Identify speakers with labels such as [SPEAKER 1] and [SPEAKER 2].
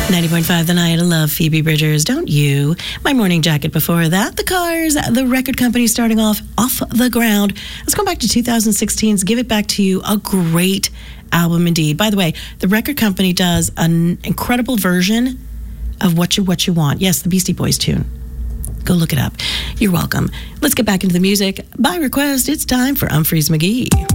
[SPEAKER 1] 90.5 The Night. I love Phoebe Bridgers, don't you? My Morning Jacket before that. The Cars, the record company starting off the ground. Let's go back to 2016's Give It Back to You, a great album indeed. By the way, the record company does an incredible version of What You Want. Yes, the Beastie Boys tune. Go look it up. You're welcome. Let's get back into the music. By request, it's time for Umphrey's McGee.